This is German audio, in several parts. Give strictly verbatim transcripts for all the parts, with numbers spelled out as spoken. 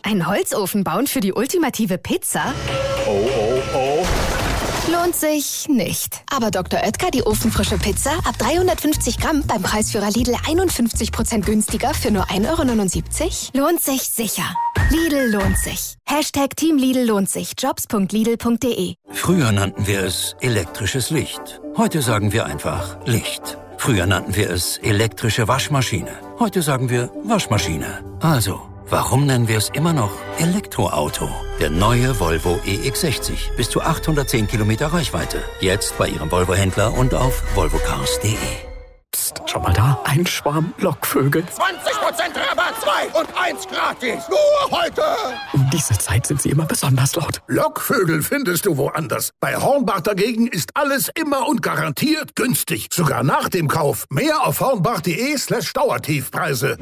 Einen Holzofen bauen für die ultimative Pizza? Oh, oh, oh. Lohnt sich nicht. Aber Doktor Oetker, die ofenfrische Pizza, ab dreihundertfünfzig Gramm beim Preisführer Lidl einundfünfzig Prozent günstiger für nur ein Euro neunundsiebzig? Lohnt sich sicher. Lidl lohnt sich. Hashtag Team Lidl lohnt sich. Jobs punkt lidl punkt de. Früher nannten wir es elektrisches Licht. Heute sagen wir einfach Licht. Früher nannten wir es elektrische Waschmaschine. Heute sagen wir Waschmaschine. Also, warum nennen wir es immer noch Elektroauto? Der neue Volvo E X sechzig. Bis zu achthundertzehn Kilometer Reichweite. Jetzt bei Ihrem Volvo-Händler und auf volvo cars punkt de. Psst, schau mal da. Ein Schwarm Lockvögel. zwanzig Prozent Rabatt, zwei und eins gratis. Nur heute. Um diese Zeit sind sie immer besonders laut. Lockvögel findest du woanders. Bei Hornbach dagegen ist alles immer und garantiert günstig. Sogar nach dem Kauf. Mehr auf hornbach.de slash Dauertiefpreise.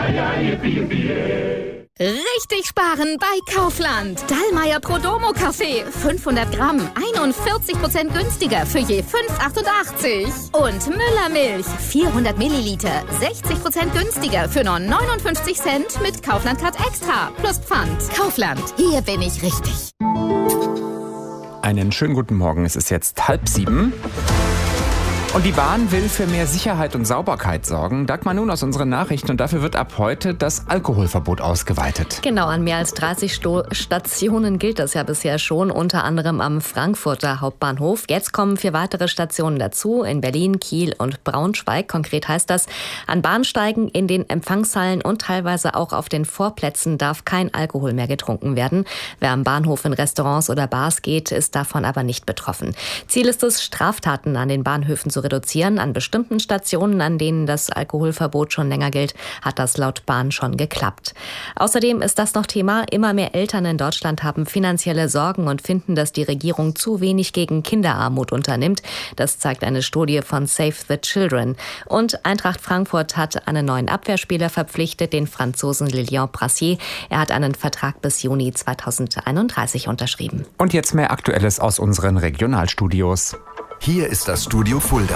Richtig sparen bei Kaufland. Dallmayr Prodomo Kaffee. fünfhundert Gramm. einundvierzig Prozent günstiger für je fünf Euro achtundachtzig. Und Müller Milch. vierhundert Milliliter. sechzig Prozent günstiger für nur neunundfünfzig Cent mit Kaufland Card Extra. Plus Pfand. Kaufland. Hier bin ich richtig. Einen schönen guten Morgen. Es ist jetzt halb sieben. Und die Bahn will für mehr Sicherheit und Sauberkeit sorgen. Dagmar Nun aus unseren Nachrichten. Und dafür wird ab heute das Alkoholverbot ausgeweitet. Genau, an mehr als dreißig Sto- Stationen gilt das ja bisher schon. Unter anderem am Frankfurter Hauptbahnhof. Jetzt kommen vier weitere Stationen dazu. In Berlin, Kiel und Braunschweig. Konkret heißt das, an Bahnsteigen, in den Empfangshallen und teilweise auch auf den Vorplätzen darf kein Alkohol mehr getrunken werden. Wer am Bahnhof in Restaurants oder Bars geht, ist davon aber nicht betroffen. Ziel ist es, Straftaten an den Bahnhöfen zu reduzieren. An bestimmten Stationen, an denen das Alkoholverbot schon länger gilt, hat das laut Bahn schon geklappt. Außerdem ist das noch Thema. Immer mehr Eltern in Deutschland haben finanzielle Sorgen und finden, dass die Regierung zu wenig gegen Kinderarmut unternimmt. Das zeigt eine Studie von Save the Children. Und Eintracht Frankfurt hat einen neuen Abwehrspieler verpflichtet, den Franzosen Lilian Brassier. Er hat einen Vertrag bis Juni zweitausendeinunddreißig unterschrieben. Und jetzt mehr Aktuelles aus unseren Regionalstudios. Hier ist das Studio Fulda.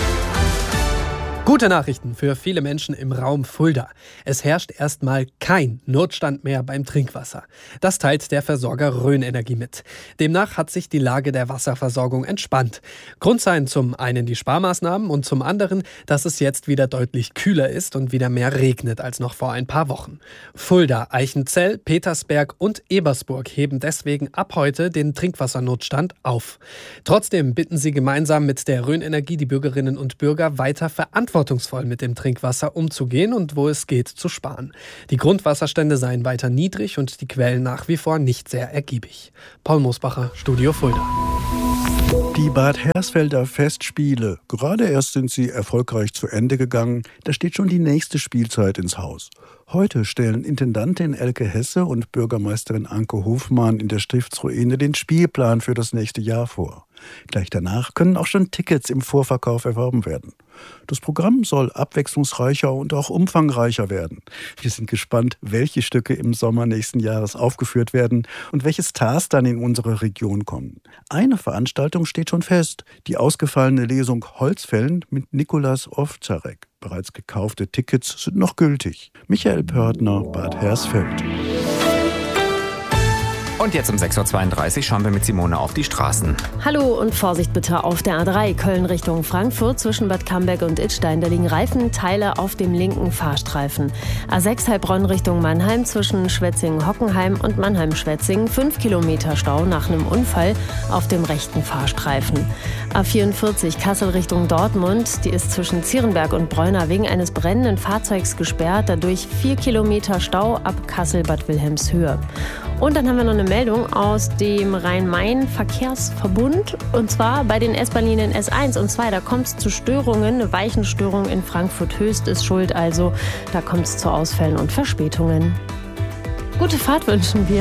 Gute Nachrichten für viele Menschen im Raum Fulda. Es herrscht erstmal kein Notstand mehr beim Trinkwasser. Das teilt der Versorger Rhön Energie mit. Demnach hat sich die Lage der Wasserversorgung entspannt. Grund seien zum einen die Sparmaßnahmen und zum anderen, dass es jetzt wieder deutlich kühler ist und wieder mehr regnet als noch vor ein paar Wochen. Fulda, Eichenzell, Petersberg und Ebersburg heben deswegen ab heute den Trinkwassernotstand auf. Trotzdem bitten sie gemeinsam mit der Rhön Energie die Bürgerinnen und Bürger weiter verantwortungsvoll mit dem Trinkwasser umzugehen und wo es geht zu sparen. Die Grundwasserstände seien weiter niedrig und die Quellen nach wie vor nicht sehr ergiebig. Paul Mosbacher, Studio Fulda. Die Bad Hersfelder Festspiele, gerade erst sind sie erfolgreich zu Ende gegangen, da steht schon die nächste Spielzeit ins Haus. Heute stellen Intendantin Elke Hesse und Bürgermeisterin Anke Hofmann in der Stiftsruine den Spielplan für das nächste Jahr vor. Gleich danach können auch schon Tickets im Vorverkauf erworben werden. Das Programm soll abwechslungsreicher und auch umfangreicher werden. Wir sind gespannt, welche Stücke im Sommer nächsten Jahres aufgeführt werden und welche Stars dann in unsere Region kommen. Eine Veranstaltung steht schon fest, die ausgefallene Lesung Holzfällen mit Nikolaus Ovtcharek. Bereits gekaufte Tickets sind noch gültig. Michael Pörtner, Bad Hersfeld. Und jetzt um sechs Uhr zweiunddreißig schauen wir mit Simone auf die Straßen. Hallo und Vorsicht bitte auf der A drei Köln Richtung Frankfurt zwischen Bad Camberg und Idstein. Da liegen Reifenteile auf dem linken Fahrstreifen. A sechs Heilbronn Richtung Mannheim zwischen Schwetzingen-Hockenheim und Mannheim-Schwetzingen. fünf Kilometer Stau nach einem Unfall auf dem rechten Fahrstreifen. A vierundvierzig Kassel Richtung Dortmund. Die ist zwischen Zierenberg und Bräuner wegen eines brennenden Fahrzeugs gesperrt. Dadurch vier Kilometer Stau ab Kassel-Bad Wilhelmshöhe. Und dann haben wir noch eine Meldung aus dem Rhein-Main-Verkehrsverbund. Und zwar bei den S-Bahn-Linien S eins und zwei. Da kommt es zu Störungen. Eine Weichenstörung in Frankfurt Höchst ist schuld. Also da kommt es zu Ausfällen und Verspätungen. Gute Fahrt wünschen wir.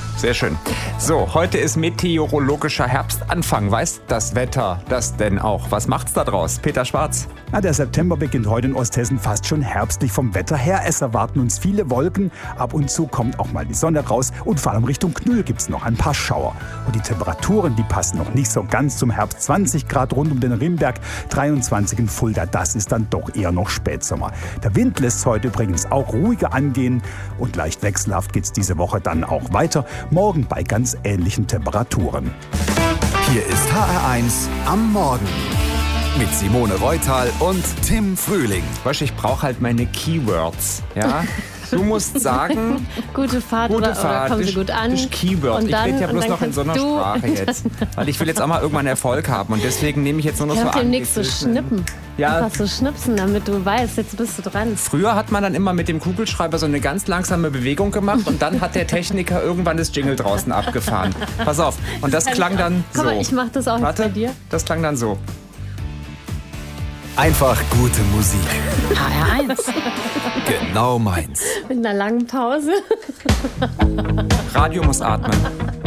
Sehr schön. So, heute ist meteorologischer Herbstanfang. Weiß das Wetter das denn auch? Was macht's da draus? Peter Schwarz. Na, der September beginnt heute in Osthessen fast schon herbstlich vom Wetter her. Es erwarten uns viele Wolken. Ab und zu kommt auch mal die Sonne raus. Und vor allem Richtung Knüll gibt's noch ein paar Schauer. Und die Temperaturen, die passen noch nicht so ganz zum Herbst. zwanzig Grad rund um den Rimmberg, dreiundzwanzig in Fulda. Das ist dann doch eher noch Spätsommer. Der Wind lässt heute übrigens auch ruhiger angehen. Und leicht wechselhaft geht's diese Woche dann auch weiter. Morgen bei ganz ähnlichen Temperaturen. Hier ist H R eins am Morgen. Mit Simone Reutal und Tim Frühling. Weißt du, ich brauche halt meine Keywords. Ja? Du musst sagen... Gute Fahrt gute oder, Fahrt, oder kommen Sie das, gut an. Das ist Keyword. Ich rede ja bloß noch in so einer du Sprache jetzt. Weil ich will jetzt auch mal irgendwann Erfolg haben. Und deswegen nehme ich jetzt nur noch Hör so auf an. demnächst zu schnippen. Ja. Einfach so schnipsen, damit du weißt, jetzt bist du dran. Früher hat man dann immer mit dem Kugelschreiber so eine ganz langsame Bewegung gemacht und dann hat der Techniker irgendwann das Jingle draußen abgefahren. Pass auf. Und das klang dann so. Guck mal, ich mach das auch Warte, jetzt bei dir. Das klang dann so. Einfach gute Musik. H R eins. Genau meins. Mit einer langen Pause. Radio muss atmen.